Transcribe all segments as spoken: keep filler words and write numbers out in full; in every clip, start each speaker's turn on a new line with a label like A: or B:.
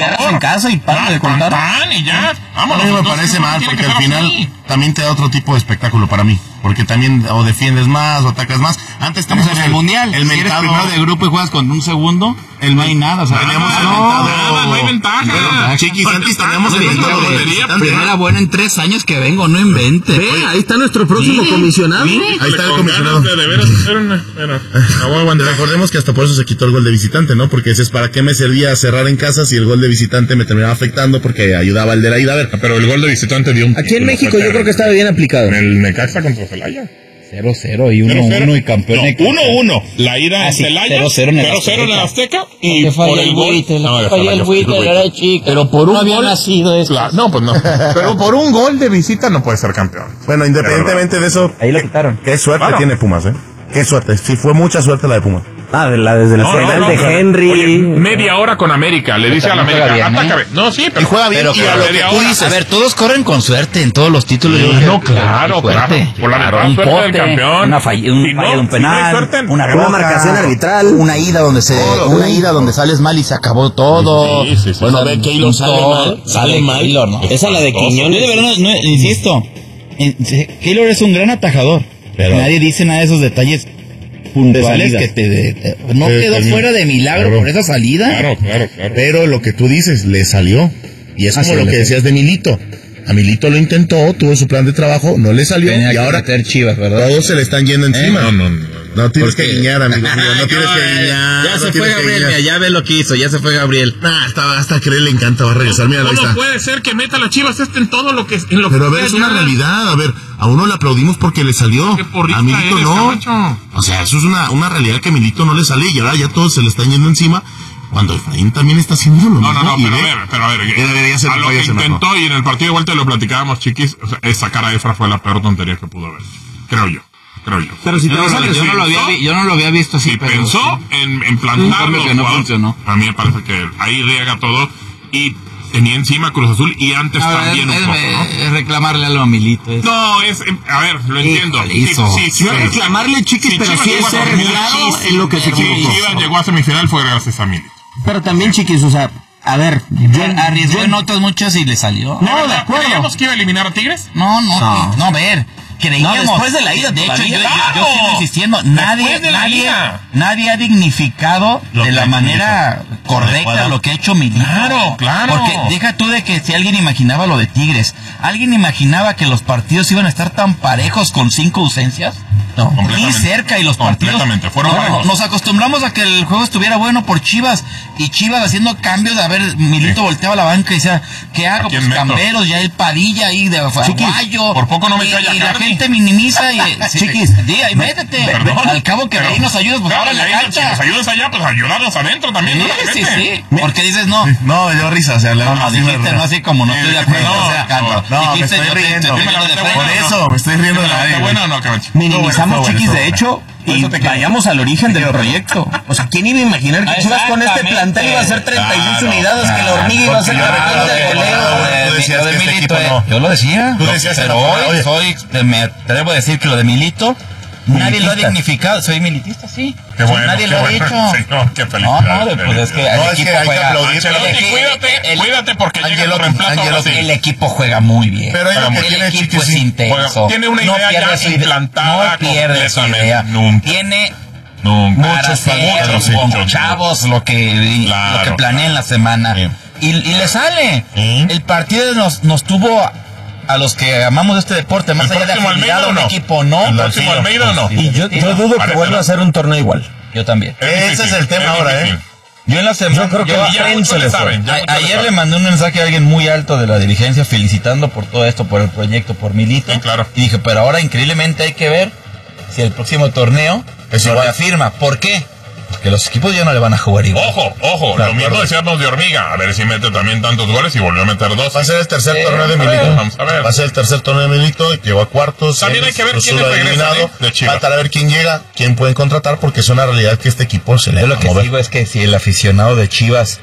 A: cierras en casa y pan de contar.
B: Pan y ya, vámonos.
C: A mí me parece mal, porque al final también te da otro tipo de espectáculo para mí. Porque también o defiendes más o atacas más. Antes
D: Estamos en el, el mundial.
C: El
D: si
C: mentado,
D: eres primero de grupo y juegas con un segundo, el no hay nada. O sea,
C: teníamos
D: nada,
C: el
D: no,
C: mentado.
B: Nada, no hay ventaja.
C: Pero, chiquis, antes teníamos el mentado.
D: La primera buena en tres años que vengo, no invente.
A: Ve, ahí está nuestro próximo
D: ¿Sí?
A: comisionado.
C: ¿Sí? Ahí está el
B: Con
C: comisionado.
B: ganas de, de veras hacer una, bueno,
C: Bueno, recordemos que hasta por eso se quitó el gol de visitante, ¿no? Porque ese es para qué me servía cerrar en casa si el gol de visitante me terminaba afectando porque ayudaba al de la ida. A ver,
B: pero el gol de visitante dio un...
A: Aquí en México yo creo que estaba bien aplicado.
B: En el Necaxa contra Celaya.
D: cero cero y uno uno y campeón.
B: No, uno uno. La ida
D: Ah,
B: en
D: sí,
B: Celaya.
D: cero cero en el
B: cero cero en el Azteca. Y
E: Que falla
B: por el
E: el
B: gol.
E: buitre,
B: No,
E: que
B: déjala,
E: falla el
B: yo-
E: buitre,
B: yo-
E: era chico.
B: Pero por un
E: No había
B: gol.
E: nacido esto.
B: Claro, no, pues no. Pero por un gol de visita no puede ser campeón.
C: bueno, independientemente de eso,
D: Ahí lo quitaron.
C: qué suerte
B: Claro.
C: tiene Pumas, ¿eh? Qué suerte. Sí, fue mucha suerte la de Pumas.
A: Ah, de la, desde la
B: No, no,
A: final
B: no,
A: de
B: pero-
A: Henry.
B: Oye, media hora con América. Le dice a la
D: también juega
B: América,
D: bien,
B: ataca. No, sí, pero.
C: Y juega bien,
D: Pero,
C: y
D: pero
C: a lo
D: lo
C: que
D: que
C: tú dices.
D: A ver, todos corren con suerte en todos los títulos. Yo
B: Sí,
D: creo
B: no,
D: que-
B: claro,
D: suerte.
B: claro. Por la
D: Claro,
B: verdad,
D: un
B: suerte del
D: pote,
B: campeón.
D: una falla, un
B: Si no-
D: falla de un
B: si no hay
D: penal,
B: suerte,
D: una
A: una
D: roja,
A: marcación arbitral.
D: una ida donde se, una ida donde sales mal y se acabó todo.
B: Sí, sí, sí.
D: Bueno,
E: O sea,
D: ve
E: Keylor
D: un
E: sale
D: todo,
E: mal, sale mal.
D: Keylor, ¿no?
E: Esa la de
D: Yo
E: Quiñones.
D: de verdad, no, insisto, en- Keylor es un gran atajador, pero nadie dice nada de esos detalles puntuales
A: salida.
D: que te, de- te- no
C: Eh,
D: quedó
C: también.
D: fuera de milagro
C: Claro.
D: por esa salida.
B: Claro, claro, claro.
C: Pero lo que tú dices, le salió. Y es
D: Ah,
C: como
D: sí,
C: lo
D: le
C: que
D: salió.
C: decías de Milito. A Milito lo intentó, tuvo su plan de trabajo, no le salió.
D: Tenía
C: y
D: que
C: ahora
D: meter Chivas, ¿verdad?
C: todos se le están yendo encima.
B: No, no, no.
C: No tienes
D: Porque-
C: que guiñar, amigo mío. No tienes que
D: eh,
C: guiñar.
D: Ya
C: no
D: se fue
C: tienes que
D: Gabriel,
C: guiñar.
D: mira, ya ve lo que hizo, ya se fue Gabriel.
C: Nah, hasta, hasta que le encanta, va a regresar. Mira, ahí
B: ¿Cómo
C: está.
B: puede ser que meta las Chivas este en todo lo que en lo
C: Pero a
B: que
C: ver, es
B: sea
C: una
B: ya?
C: realidad. A ver, a uno le aplaudimos porque le salió.
B: Qué porrista
C: A Milito
B: eres,
C: no.
B: Camacho.
C: O sea, eso es una, una realidad que a Milito no le sale y ahora ya todos se le están yendo encima. Cuando Efraín también está haciendo lo
B: No,
C: mismo.
B: no, no,
C: y
B: pero a
C: ve-
B: ver, pero a ver,
C: Mira, mira, ya se
B: a
C: le
B: lo
C: fue,
B: que
C: ya se me
B: intentó
C: fue.
B: y en el partido de vuelta lo platicábamos, chiquis, o sea, es sacar a Efra fue la peor tontería que pudo haber hecho. Creo yo, creo yo.
A: Pero si te
D: Yo no,
A: vas a
D: lo, yo no lo había, vi- yo no lo había visto así,
B: Si
D: pero
B: pensó en, en plantar
D: Un cambio
B: los
D: que no
B: jugadores,
D: funcionó.
B: a mí me parece que ahí riega todo y tenía encima Cruz Azul y antes
D: Ahora,
B: también
D: es,
B: un poco,
D: es-
B: ¿no?
D: es reclamarle algo a Milito. es-
B: No, es, em, a ver, lo entiendo.
D: Híjole, hizo.
B: Sí, sí,
A: No
B: sí,
A: reclamarle, chiquis,
B: si
A: pero
B: Chivas
A: sí
B: llegó a
A: ser
B: semifinal,
A: claro
B: sí,
A: en lo que se
B: sí,
A: equivocó.
B: Chivas llegó a semifinal fue gracias a Milito.
A: Pero también, chiquis, o sea, a ver, yo,
D: Arriesgó
A: yo-
D: en otras muchas y le salió.
A: No, de acuerdo.
B: ¿Creíamos que iba a eliminar a Tigres?
D: No, no,
A: No.
D: no, a ver. Creíamos.
A: No, después de la ida
D: De hecho,
A: todavía.
D: yo, yo- yo
B: ¡Claro!
D: sigo insistiendo. Nadie,
B: Después de la
D: nadie,
B: ida.
D: nadie ha dignificado
B: Lo
D: de
B: que
D: la
B: hizo.
D: manera correcta
B: Adecuada.
D: lo que ha hecho Milito.
B: Claro, claro.
D: Porque deja tú de que si alguien imaginaba lo de Tigres, ¿alguien imaginaba que los partidos iban a estar tan parejos con cinco ausencias? No, ni
B: Completamente.
D: cerca y los partidos.
B: Completamente, fueron
D: No,
B: parejos.
D: nos acostumbramos a que el juego estuviera bueno por Chivas y Chivas haciendo cambios. A ver, Milito
B: Sí.
D: volteaba la banca y decía, ¿qué hago?
B: ¿A quién
D: Pues
B: meto?
D: Camberos, ya el Padilla ahí de Aguayo.
B: por poco no me
D: y,
B: cae a
D: y la
B: Cardi.
D: gente minimiza y sí,
A: Chiquis.
D: sí, ahí métete.
B: Perdón.
D: Al cabo que
B: Pero-
D: ahí nos ayudas, pues
B: Claro,
D: ahora en la
B: ahí, Si
D: cancha.
B: nos ayudas allá, pues ayudarnos adentro también.
D: Sí,
B: ¿no?
D: sí,
B: Vete.
D: sí. Porque dices, no.
C: No, yo risa, o sea, le
D: No, no,
C: sí me
D: dijiste,
C: río.
D: no así como no estoy de acuerdo.
B: No,
D: o sea,
B: no,
C: no, me
D: dijiste,
C: estoy
D: yo te-
C: riendo.
D: te- te-
B: Dímelo,
D: de
B: ¿está
D: frente,
C: Por
B: bueno o
C: eso,
B: no?
C: me estoy riendo de la
B: ¿Está bueno o no, Camacho?
A: minimizamos,
C: bueno,
A: chiquis,
C: está
A: de
C: bueno.
A: hecho, y
B: Eso te queda.
A: vayamos al origen del proyecto. O sea, ¿quién iba a imaginar que Chivas con este plantel iba a hacer treinta y seis
B: Claro,
A: unidades, que la hormiga iba a ser
C: porque yo
A: carretera de
C: recuerdo que-
A: goleo?
C: Tú
D: Lo de-
C: decías
D: lo de
C: que este
D: Milito,
C: equipo
D: eh,
C: no.
D: yo lo decía.
C: Tú decías
D: pero
C: en la-
D: hoy
C: oye.
D: soy, me atrevo a decir que lo de Milito, nadie lo ha
C: Militista.
D: dignificado. Soy militista, sí.
B: Qué bueno,
D: nadie
B: qué
D: lo ha
B: bueno,
D: dicho.
B: señor, qué
D: No,
B: felicidad,
D: no, pues es que
C: No,
D: el
C: es que
D: equipo
C: hay que
D: juega.
C: aplaudir.
B: Ancelotti,
D: el-
B: cuídate,
D: el-
B: cuídate porque llega tu
C: Angelotti,
B: reemplazo ahora
C: Angelotti.
B: sí.
D: El equipo juega muy bien.
C: Pero ahí lo que
D: el
C: tiene
D: equipo
C: Chiquis,
D: es
C: sí,
D: intenso.
B: juega- tiene una
D: no
B: idea
D: pierde
B: ya
D: su idea,
B: implantada
D: no pierde su
B: completamente.
D: idea.
B: Nunca.
D: Tiene
B: Nunca.
D: para
C: Muchos
D: hacer
C: parámetros,
D: con
B: sí,
D: chavos lo que,
B: Claro,
D: lo que planea en la
B: claro.
D: semana.
B: Sí.
D: Y, y le sale.
C: Sí.
D: El partido nos, nos tuvo a, a los que amamos este deporte, más
B: ¿El
D: allá de
B: próximo
D: afinidad
B: Almeida
D: a un
B: o no?
D: equipo, no.
B: ¿El próximo
D: Sí,
B: Almeida o no?
D: sí,
A: Y yo,
D: sí,
A: yo
D: no.
A: dudo que
B: Parece,
A: vuelva
B: ¿no?
A: a ser un torneo igual.
D: Yo también.
B: Es
C: Ese
B: difícil,
C: es el tema ahora,
B: difícil.
C: ¿eh?
D: Yo en la semana.
A: Yo creo que
D: yo-
A: va
B: Ya
A: Fren
B: muchos
A: se
B: le
A: le fue.
B: saben, ya
D: a-
B: muchos le
D: ayer
B: saben.
D: le mandé un mensaje a alguien muy alto de la dirigencia felicitando por todo esto, por el proyecto, por Milito.
B: Sí, claro.
D: Y dije, pero ahora increíblemente hay que ver si el próximo torneo
C: Es
D: se
C: igual.
D: reafirma. ¿Por qué? Porque los equipos ya no le van a jugar igual.
B: Ojo, ojo,
D: Claro,
B: lo mismo
D: claro.
B: decíamos de Hormiga, a ver si mete también tantos goles y volvió a meter dos.
C: Va a ser el tercer
D: Sí,
C: torneo de
D: a ver,
C: Milito.
B: vamos a ver.
C: Va a ser el tercer torneo de Milito. Llegó a cuartos.
B: También hay
C: semis,
B: que ver
C: Cruz
B: quiénes
C: Azul
B: regresan,
C: eliminado.
B: ¿eh? de Chivas.
C: Falta a ver quién llega, quién pueden contratar, porque es una realidad que este equipo se le
D: Yo
C: va
D: lo
C: a
D: que
C: mover.
D: digo es que si el aficionado de Chivas,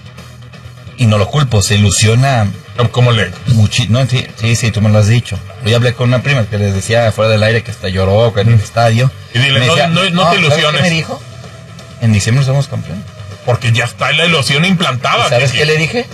D: y no lo culpo, se ilusiona
B: ¿Cómo le?
D: muchísimo. No, sí, sí, sí, tú me lo has dicho. Yo hablé con una prima que les decía fuera del aire que hasta lloró en el estadio.
B: Y dile,
D: Me
B: no- no- no te
D: ¿sabes
B: ilusiones.
D: qué me dijo? En diciembre somos campeones.
B: Porque ya está la ilusión implantada.
D: ¿Sabes
B: Chiqui.
D: qué le dije?